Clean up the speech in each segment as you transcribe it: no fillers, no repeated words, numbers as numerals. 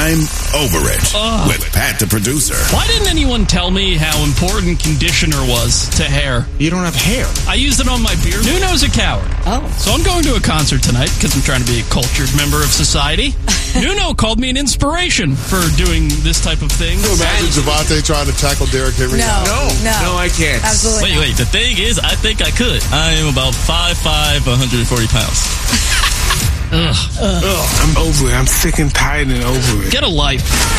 I'm Over It with Pat the producer. Why didn't anyone tell me how important conditioner was to hair? You don't have hair. I used it on my beard. Nuno's a coward. Oh. So I'm going to a concert tonight because I'm trying to be a cultured member of society. Nuno called me an inspiration for doing this type of thing. Can you imagine Javonte trying to tackle Derrick Henry? No, I can't. Absolutely. Wait. The thing is, I think I could. I am about 5'5", 140 pounds. I'm over it. I'm sick and tired and over it. Get a life.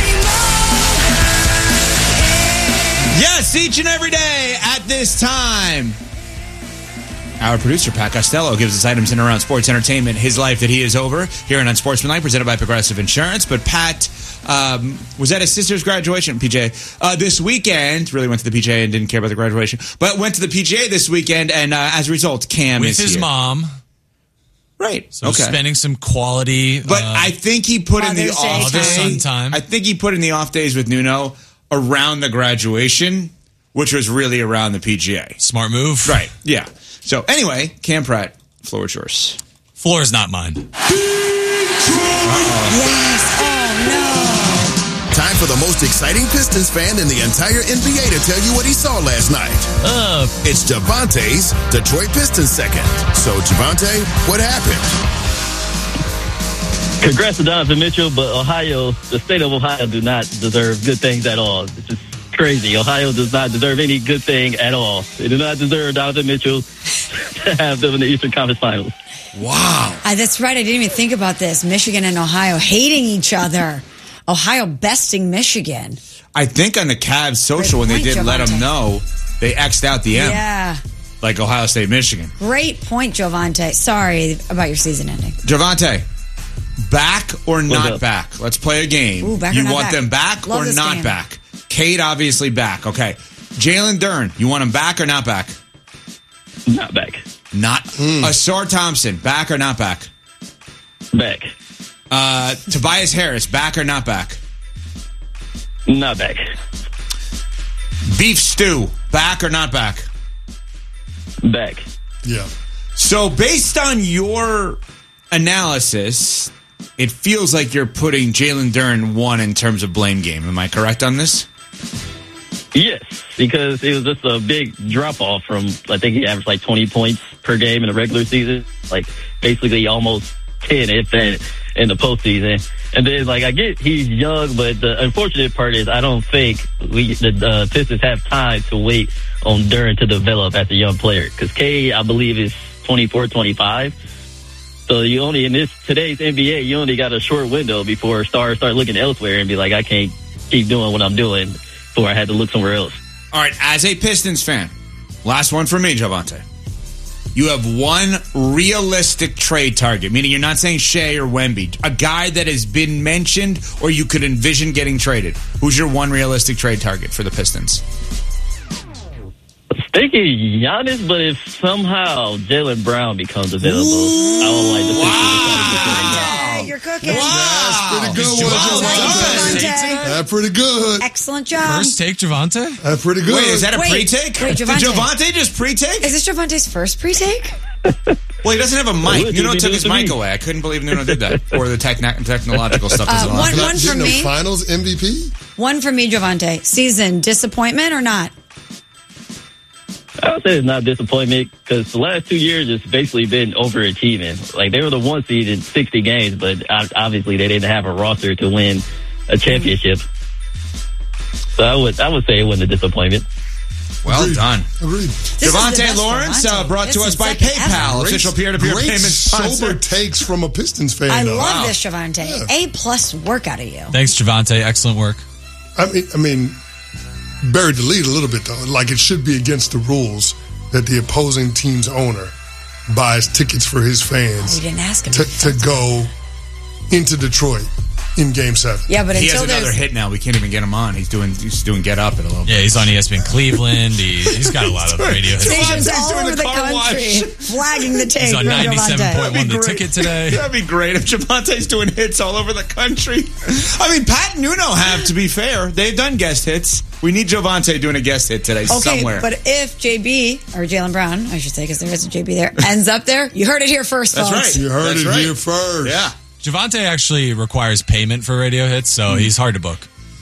Yes, each and every day at this time, our producer, Pat Costello, gives us items in and around sports entertainment, his life that he is over, here on Unsportsmanlike, presented by Progressive Insurance. But Pat was at his sister's graduation, PJ, this weekend. Really went to the PJ and didn't care about the graduation. But went to the PJ this weekend, and as a result, Cam with is his here. mom. Right. So spending some quality. But I think he put in the off day time. I think he put in the off days with Nuno around the graduation, which was really around the PGA. Smart move. Right. Yeah. So anyway, Cam Pratt, floor is yours. Floor is not mine. Yes. Oh, no. Time for the most exciting Pistons fan in the entire NBA to tell you what he saw last night. It's Javonte's Detroit Pistons second. So, Javonte, what happened? Congrats to Donovan Mitchell, but the state of Ohio do not deserve good things at all. It's just crazy. Ohio does not deserve any good thing at all. They do not deserve Donovan Mitchell to have them in the Eastern Conference Finals. Wow. That's right. I didn't even think about this. Michigan and Ohio hating each other. Ohio besting Michigan. I think on the Cavs social, when they didn't let them know, they X'd out the M. Yeah. Like Ohio State, Michigan. Great point, Javonte. Sorry about your season ending. Javonte, back or not back? Let's play a game. Ooh, back or you not want back? them back Love or this not game. back? Cade, obviously back. Okay. Jalen Dern, you want him back or not back? Not back. Not. Asar Thompson, back or not back? Back. Tobias Harris, back or not back? Not back. Beef stew, back or not back? Back. Yeah. So based on your analysis, it feels like you're putting Jalen Dern one in terms of blame game. Am I correct on this? Yes, because it was just a big drop-off from, I think he averaged like 20 points per game in the regular season. Like, basically almost 10 if that in the postseason. And then, I get he's young, but the unfortunate part is I don't think the Pistons have time to wait on Dern to develop as a young player. Because K, I believe, is 24, 25. So you only, in today's NBA, you only got a short window before start looking elsewhere and be like, I can't keep doing what I'm doing before I had to look somewhere else. All right, as a Pistons fan, last one for me, Javonte. You have one realistic trade target, meaning you're not saying Shea or Wemby. A guy that has been mentioned or you could envision getting traded. Who's your one realistic trade target for the Pistons? I was thinking Giannis, but if somehow Jaylen Brown becomes available, I would like the Pistons to try to get Hey, you're cooking. That's pretty good one, Javonte. That's pretty good. Excellent job. First take, Javonte? That's pretty good. Wait, is that a pre-take? Wait, Did Javonte. Javonte just pre-take? Is this Javonte's first pre-take? Well, he doesn't have a mic. Would Nuno you took do his it to mic me? away. I couldn't believe Nuno did that. Or the technological stuff doesn't allow. One from me. Finals MVP? One from me, Javonte. Season disappointment or not? I would say it's not disappointment because the last 2 years it's basically been overachieving. Like, they were the one seed in 60 games, but obviously they didn't have a roster to win a championship. So I would say it wasn't a disappointment. Well Agreed. done. Agreed. This is the Javonte best Lawrence, Javonte. brought to This us is by second PayPal, ever. official peer-to-peer Great payment sponsor. sober takes from a Pistons fan. I though. love this, Javonte. A+ work out of you. Thanks, Javonte. Excellent work. I mean, buried the lead a little bit, though. Like, it should be against the rules that the opposing team's owner buys tickets for his fans We didn't ask him to go into Detroit in Game 7. Yeah, but He until has another there's hit now. We can't even get him on. He's doing Get Up in a little bit. Yeah, he's on ESPN Cleveland. He's got a lot of radio hits. stations Javonte's all doing over the the car country wash. flagging the tape. He's on from Javonte. 97.1 The Ticket today. That'd be great if Javonte's doing hits all over the country. I mean, Pat and Nuno have, to be fair. They've done guest hits. We need Javonte doing a guest hit today Okay, somewhere. but if JB, or Jaylen Brown, I should say, because there is a JB there, ends up there, you heard it here first, That's folks. right. You heard That's it right. here first. Yeah. Javante actually requires payment for radio hits, so he's hard to book.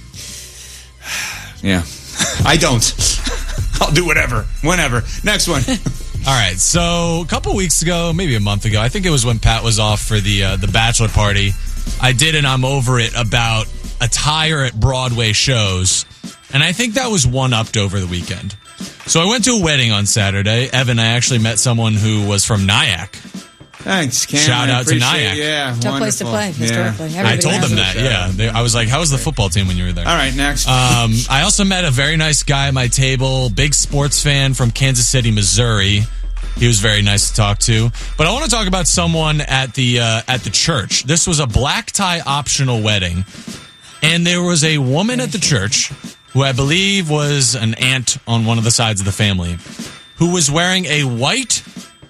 Yeah. I don't. I'll do whatever, whenever. Next one. All right, so a couple weeks ago, maybe a month ago, I think it was when Pat was off for the bachelor party, I did an I'm Over It about attire at Broadway shows, and I think that was one-upped over the weekend. So I went to a wedding on Saturday. Evan, I actually met someone who was from Nyack. Thanks, Cam. Shout out to Nyack. Yeah, Tough place to play, historically. Yeah. I told them that, yeah. I was like, how was the football team when you were there? All right, next. I also met a very nice guy at my table, big sports fan from Kansas City, Missouri. He was very nice to talk to. But I want to talk about someone at the church. This was a black tie optional wedding. And there was a woman at the church who I believe was an aunt on one of the sides of the family who was wearing a white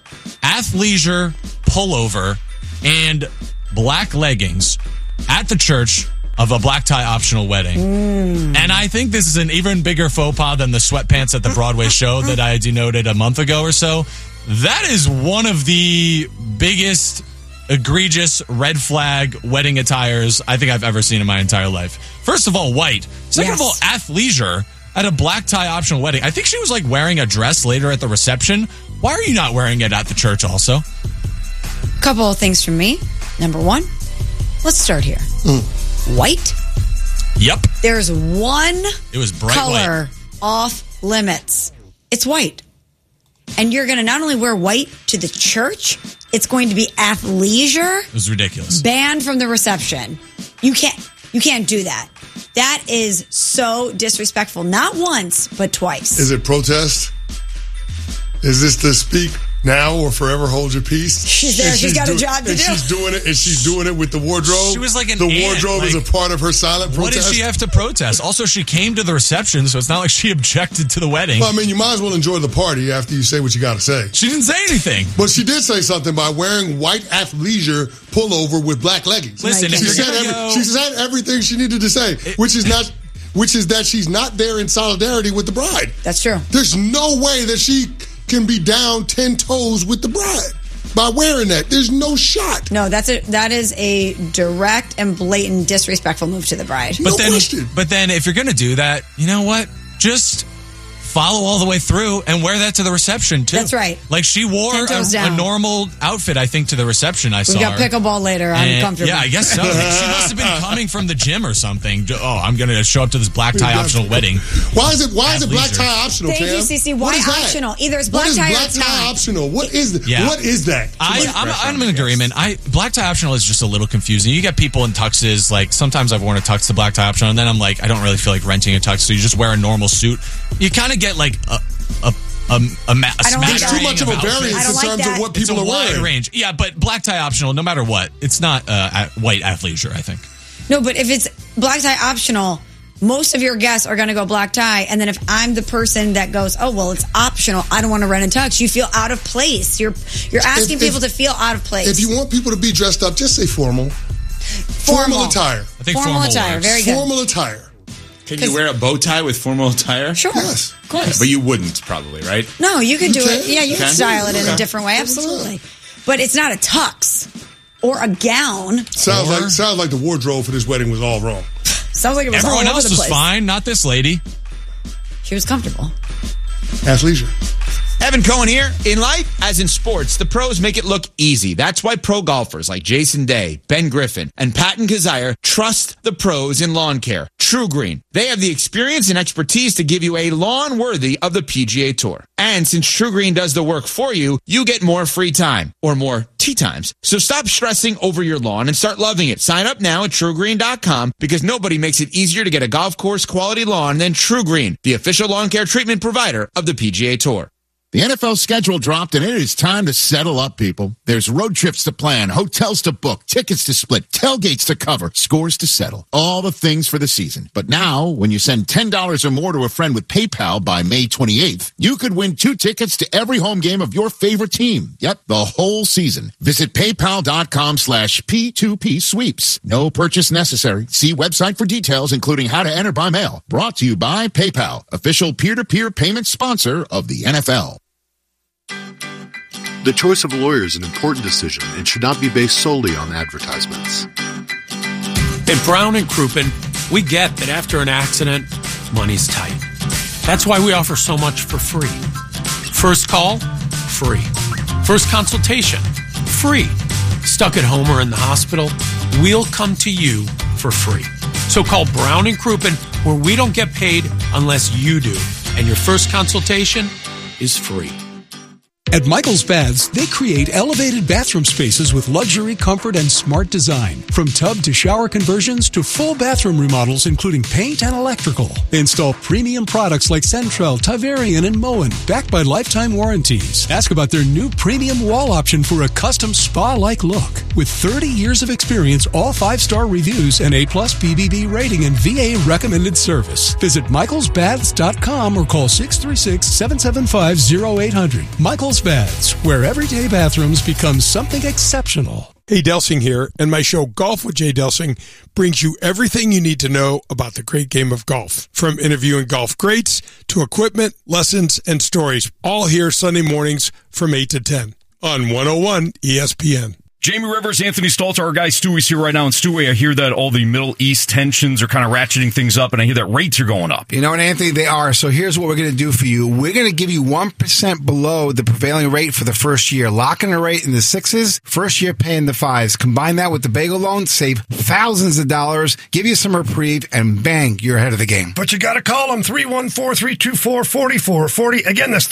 athleisure pullover and black leggings at the church of a black tie optional wedding. And I think this is an even bigger faux pas than the sweatpants at the Broadway show that I denoted a month ago or so. That is one of the biggest egregious red flag wedding attires I think I've ever seen in my entire life. First of all, white. Second of all, athleisure at a black tie optional wedding. I think she was like wearing a dress later at the reception. Why are you not wearing it at the church also? Couple of things from me. Number one, let's start here. White. Yep. There's one It was bright color white. off limits. It's white. And you're going to not only wear white to the church, it's going to be athleisure. It was ridiculous. Banned from the reception. You can't do that. That is so disrespectful. Not once, but twice. Is it protest? Is this the speak now or forever hold your peace? She's there. She's got a job to do. She's doing it. And she's doing it with the wardrobe. She was like an the aunt, wardrobe is a part of her silent protest. What did she have to protest? Also, she came to the reception, so it's not like she objected to the wedding. Well, I mean, you might as well enjoy the party after you say what you got to say. She didn't say anything. But she did say something by wearing white athleisure pullover with black leggings. Listen, she said everything she needed to say, which is that she's not there in solidarity with the bride. That's true. There's no way that she can be down 10 toes with the bride by wearing that. There's no shot. No, that is a direct and blatant disrespectful move to the bride. No question. But then if you're going to do that, you know what? Just follow all the way through and wear that to the reception, too. That's right. Like, she wore a normal outfit, I think, to the reception. I saw We got pickleball later. I'm comfortable. Yeah, I guess so. She must have been coming from the gym or something. Oh, I'm going to show up to this black tie optional wedding. Why is it black tie optional, Thank Cam? you, CC. Why optional? Either it's black tie or it's not. Optional? What is that? Yeah. What is that? I'm in agreement. Black tie optional is just a little confusing. You get people in tuxes. Like, sometimes I've worn a tux to black tie optional, and then I'm like, I don't really feel like renting a tux, so you just wear a normal suit. You kind of get like There's too much of a variance in terms of what people are wearing. Wide range. Yeah, but black tie optional, no matter what. It's not white athleisure, I think. No, but if it's black tie optional, most of your guests are going to go black tie. And then if I'm the person that goes, oh, well, it's optional, I don't want to rent a tux, you feel out of place. You're asking people to feel out of place. If you want people to be dressed up, just say formal. Formal attire. I think formal attire. works. Very good. Formal attire. Can you wear a bow tie with formal attire? Sure. Yes. Of course. But you wouldn't, probably, right? No, you could do can. it. Yeah, you can style it in a different way. Absolutely. But it's not a tux or a gown. Sounds like the wardrobe for this wedding was all wrong. Sounds like it was Everyone all over else the was place. fine, not this lady. She was comfortable. Athleisure. Evan Cohen here. In life, as in sports, the pros make it look easy. That's why pro golfers like Jason Day, Ben Griffin, and Patton Kazire trust the pros in lawn care. True Green. They have the experience and expertise to give you a lawn worthy of the PGA Tour. And since True Green does the work for you, you get more free time or more tee times. So stop stressing over your lawn and start loving it. Sign up now at TrueGreen.com because nobody makes it easier to get a golf course quality lawn than True Green, the official lawn care treatment provider of the PGA Tour. The NFL schedule dropped, and it is time to settle up, people. There's road trips to plan, hotels to book, tickets to split, tailgates to cover, scores to settle. All the things for the season. But now, when you send $10 or more to a friend with PayPal by May 28th, you could win 2 tickets to every home game of your favorite team. Yep, the whole season. Visit PayPal.com/P2P sweeps. No purchase necessary. See website for details, including how to enter by mail. Brought to you by PayPal, official peer-to-peer payment sponsor of the NFL. The choice of a lawyer is an important decision and should not be based solely on advertisements. At Brown & Crouppen, we get that after an accident, money's tight. That's why we offer so much for free. First call, free. First consultation, free. Stuck at home or in the hospital, we'll come to you for free. So call Brown & Crouppen, where we don't get paid unless you do. And your first consultation is free. At Michael's Baths, they create elevated bathroom spaces with luxury, comfort, and smart design. From tub to shower conversions to full bathroom remodels, including paint and electrical. They install premium products like Centrel, Tiverian, and Moen, backed by lifetime warranties. Ask about their new premium wall option for a custom spa-like look. With 30 years of experience, all 5-star reviews, and A+ BBB rating and VA recommended service. Visit michaelsbaths.com or call 636-775-0800. Michael's Baths, where everyday bathrooms become something exceptional. Hey, Delsing here, and my show Golf with Jay Delsing brings you everything you need to know about the great game of golf. From interviewing golf greats to equipment, lessons, and stories, all here Sunday mornings from 8 to 10 on 101 ESPN. Jamie Rivers, Anthony Stalter, our guy Stewie's here right now. And Stewie, I hear that all the Middle East tensions are kind of ratcheting things up, and I hear that rates are going up. You know what, Anthony? They are. So here's what we're going to do for you. We're going to give you 1% below the prevailing rate for the first year. Lock in a rate in the 6s, first year paying the 5s. Combine that with the bagel loan, save thousands of dollars, give you some reprieve, and bang, you're ahead of the game. But you got to call them 314-324-4440. Again, that's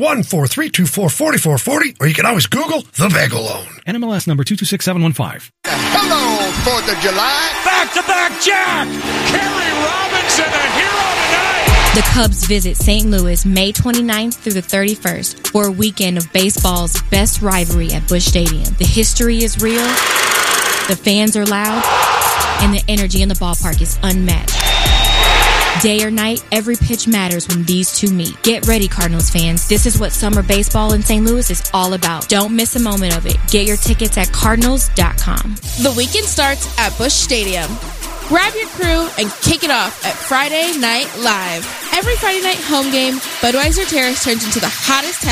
314-324-4440. Or you can always Google the bagel loan. NMLS number 226715. Hello, 4th of July. Back-to-back Jack. Kerry Robinson, a hero tonight. The Cubs visit St. Louis May 29th through the 31st for a weekend of baseball's best rivalry at Busch Stadium. The history is real, the fans are loud, and the energy in the ballpark is unmatched. Day or night, every pitch matters when these two meet. Get ready, Cardinals fans. This is what summer baseball in St. Louis is all about. Don't miss a moment of it. Get your tickets at Cardinals.com. The weekend starts at Busch Stadium. Grab your crew and kick it off at Friday Night Live. Every Friday night home game, Budweiser Terrace turns into the hottest